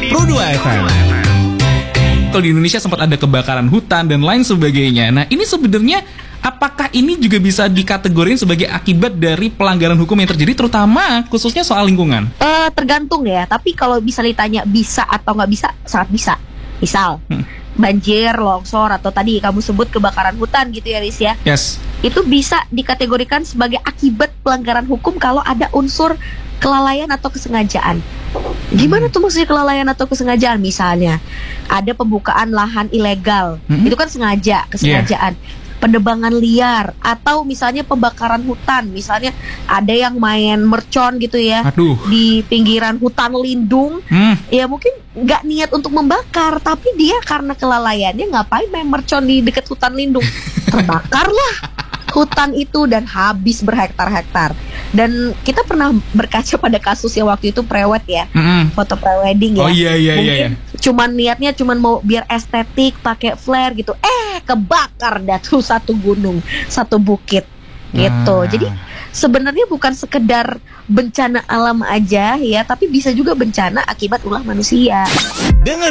Pro 2 FM. Kalau di Indonesia sempat ada kebakaran hutan dan lain sebagainya. Nah, ini sebenarnya apakah ini juga bisa dikategorin sebagai akibat dari pelanggaran hukum yang terjadi, terutama khususnya soal lingkungan? Tergantung ya, tapi kalau bisa ditanya bisa atau nggak bisa, sangat bisa. Misal, banjir, longsor, atau tadi kamu sebut kebakaran hutan gitu ya, Riz ya. Yes. Itu bisa dikategorikan sebagai akibat pelanggaran hukum kalau ada unsur kelalaian atau kesengajaan. Gimana tuh maksudnya kelalaian atau kesengajaan? Misalnya ada pembukaan lahan ilegal, itu kan kesengajaan. Penebangan liar, atau misalnya pembakaran hutan. Misalnya ada yang main mercon gitu ya. Aduh. Di pinggiran hutan lindung. Ya mungkin nggak niat untuk membakar, tapi dia karena kelalaiannya ngapain main mercon di dekat hutan lindung. Terbakarlah hutan itu dan habis berhektar-hektar. Dan kita pernah berkaca pada kasus yang waktu itu prewed ya, foto prewedding ya. Oh iya. Mungkin cuman niatnya cuman mau biar estetik, pakai flare gitu. Kebakar dah tuh satu gunung, satu bukit gitu. Jadi sebenarnya bukan sekedar bencana alam aja ya, tapi bisa juga bencana akibat ulah manusia. Dengerin